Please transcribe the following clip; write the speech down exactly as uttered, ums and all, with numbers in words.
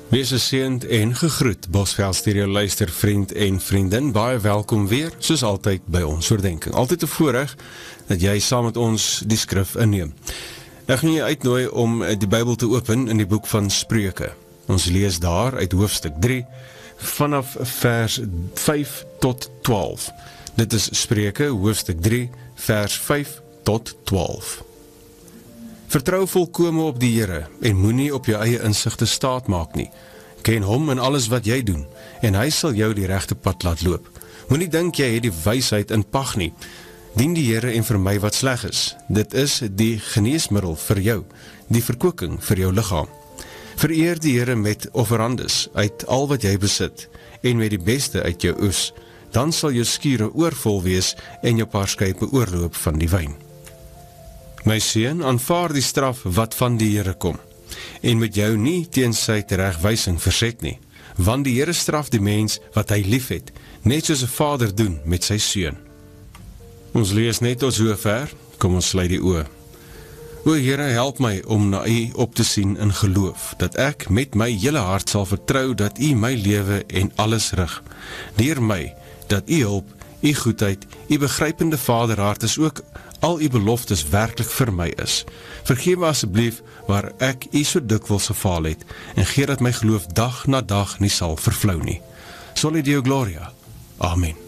Wees geseënd en gegroet, Bosveld Stereo luister vriend en vriendin, baie welkom weer, soos altyd by ons oordenking. Altyd 'n voorreg dat jy saam met ons die skrif inneem. Ek gaan jy uitnooi om die Bybel te open in die boek van Spreuke. Ons lees daar uit hoofstuk drie, vanaf vers vyf tot twaalf. Dit is Spreuke, hoofstuk drie, vers vyf tot twaalf. Vertrou volkome op die Here, en moenie op jou eie insigte staat maak nie. Ken hom in alles wat jy doen, en hy sal jou die regte pad laat loop. Moenie dink jy het die wysheid in pag nie. Dien die Here en vermy wat sleg is. Dit is die geneesmiddel vir jou, die verkwikking vir jou liggaam. Vereer die Here met offerandes uit al wat jy besit, en met die beste uit jou oes. Dan sal jou skure oorvol wees, en jou paarskype oorloop van die wyn. My seun, aanvaar die straf wat van die Here kom, en met jou nie teen sy teregwysing verset nie, want die Here straf die mens wat hy lief het, net soos 'n vader doen met sy seun. Ons lees net tot sover, kom ons sluit die oë. O Here, help my om na U op te sien in geloof, dat ek met my hele hart sal vertrou dat U my lewe en alles rig. Leer my dat U hulp, U goedheid, U begrypende vaderhart is ook al U beloftes werklik vir my is. Vergeef my asseblief waar ek U so dikwels gefaal het, en gee dat my geloof dag na dag nie sal vervlou nie. Soli Deo Gloria. Amen.